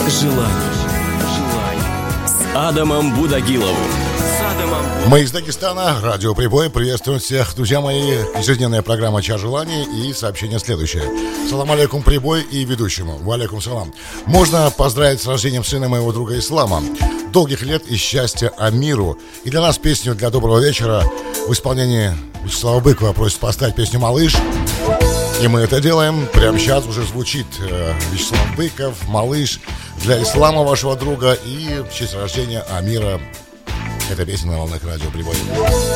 желаний. С Адамом Будагиловым. Мы из Дагестана, радио Прибой. Приветствуем всех, друзья мои. Ежедневная программа «Час желаний» и сообщение следующее. Салам алейкум, Прибой и ведущему. Валейкум салам. Можно поздравить с рождением сына моего друга Ислама. Долгих лет и счастья Амиру. И для нас песню для доброго вечера в исполнении Вячеслава Быкова просит поставить песню «Малыш». И мы это делаем. Прямо сейчас уже звучит Вячеслав Быков, «Малыш», для Ислама, вашего друга, и в честь рождения Амира. Это песня на волнах радио Прибой.